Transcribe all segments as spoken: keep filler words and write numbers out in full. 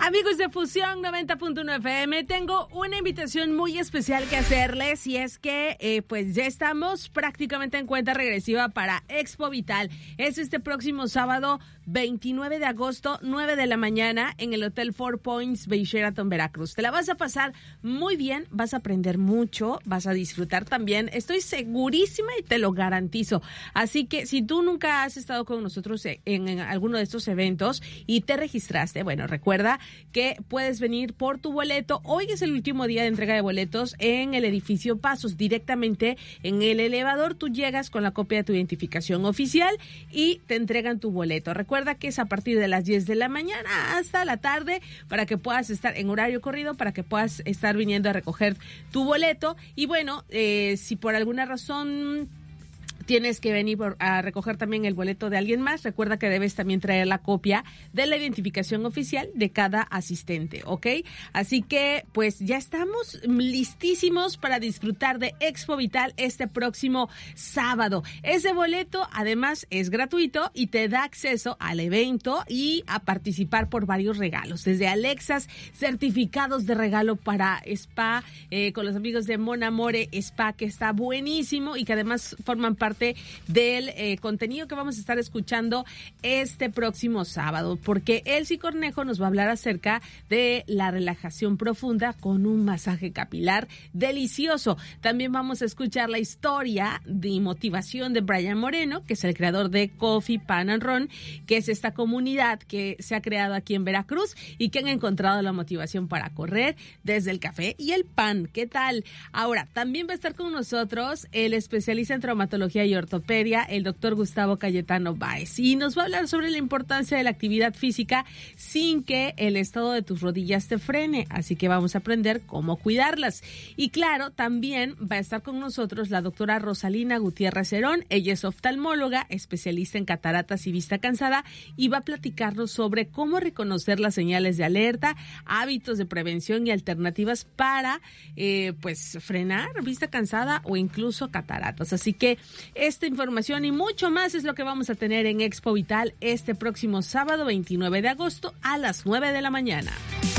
Amigos de Fusión noventa punto uno F M, tengo una invitación muy especial que hacerles y es que eh, pues ya estamos prácticamente en cuenta regresiva para Expo Vital. Es este próximo sábado veintinueve de agosto, nueve de la mañana en el Hotel Four Points Bay Sheraton, Veracruz. Te la vas a pasar muy bien, vas a aprender mucho, vas a disfrutar también, estoy segurísima y te lo garantizo. Así que si tú nunca has estado con nosotros en, en alguno de estos eventos y te registraste, bueno, recuerda que puedes venir por tu boleto. Hoy es el último día de entrega de boletos en el edificio Pasos. Directamente en el elevador tú llegas con la copia de tu identificación oficial y te entregan tu boleto. Recuerda que es a partir de las diez de la mañana hasta la tarde para que puedas estar en horario corrido, para que puedas estar viniendo a recoger tu boleto. Y bueno, eh, si por alguna razón tienes que venir a recoger también el boleto de alguien más, recuerda que debes también traer la copia de la identificación oficial de cada asistente, ¿ok? Así que, pues, ya estamos listísimos para disfrutar de Expo Vital este próximo sábado. Ese boleto, además, es gratuito y te da acceso al evento y a participar por varios regalos, desde Alexas, certificados de regalo para spa, eh, con los amigos de Mon Amore Spa, que está buenísimo y que además forman parte del eh, contenido que vamos a estar escuchando este próximo sábado, porque Elsie Cornejo nos va a hablar acerca de la relajación profunda con un masaje capilar delicioso. También vamos a escuchar la historia de motivación de Brian Moreno, que es el creador de Coffee, Pan and Run, que es esta comunidad que se ha creado aquí en Veracruz y que han encontrado la motivación para correr desde el café y el pan. ¿Qué tal? Ahora, también va a estar con nosotros el especialista en traumatología y ortopedia, el doctor Gustavo Cayetano Báez, y nos va a hablar sobre la importancia de la actividad física sin que el estado de tus rodillas te frene, así que vamos a aprender cómo cuidarlas. Y claro, también va a estar con nosotros la doctora Rosalina Gutiérrez Herón. Ella es oftalmóloga, especialista en cataratas y vista cansada, y va a platicarnos sobre cómo reconocer las señales de alerta, hábitos de prevención y alternativas para eh, pues frenar vista cansada o incluso cataratas. Así que esta información y mucho más es lo que vamos a tener en Expo Vital este próximo sábado veintinueve de agosto a las nueve de la mañana.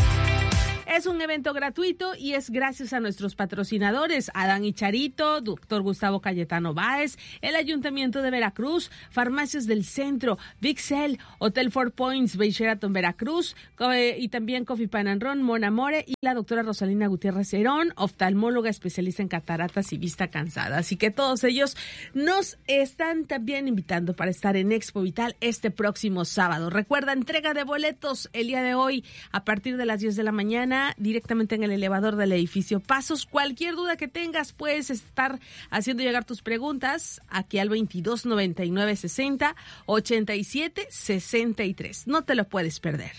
Es un evento gratuito y es gracias a nuestros patrocinadores, Adán y Charito, doctor Gustavo Cayetano Báez, el Ayuntamiento de Veracruz, Farmacias del Centro, Vixel, Hotel Four Points Bay Sheraton, Veracruz, y también Coffee, Pan and Run, Mon Amore, y la doctora Rosalina Gutiérrez Herón, oftalmóloga especialista en cataratas y vista cansada. Así que todos ellos nos están también invitando para estar en Expo Vital este próximo sábado. Recuerda, entrega de boletos el día de hoy a partir de las diez de la mañana, directamente en el elevador del edificio Pasos. Cualquier duda que tengas, puedes estar haciendo llegar tus preguntas aquí al veintidós noventa y nueve sesenta ochenta y siete sesenta y tres. No te lo puedes perder.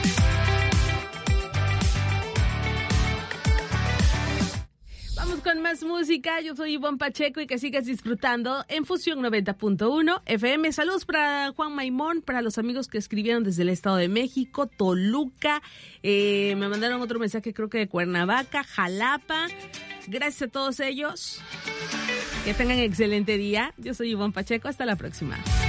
Vamos con más música. Yo soy Ivonne Pacheco y que sigas disfrutando en Fusión noventa punto uno F M. Saludos para Juan Maimón, para los amigos que escribieron desde el Estado de México, Toluca, eh, me mandaron otro mensaje creo que de Cuernavaca, Jalapa. Gracias a todos ellos. Que tengan excelente día. Yo soy Ivonne Pacheco. Hasta la próxima.